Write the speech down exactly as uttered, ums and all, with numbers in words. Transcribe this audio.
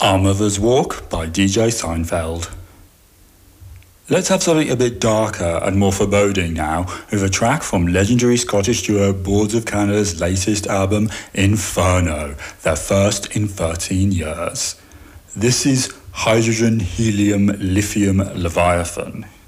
Our Mother's Walk by D J Seinfeld. Let's have something a bit darker and more foreboding now with a track from legendary Scottish duo Boards of Canada's latest album, Inferno, their first in thirteen years. This is Hydrogen, Helium, Lithium, Leviathan.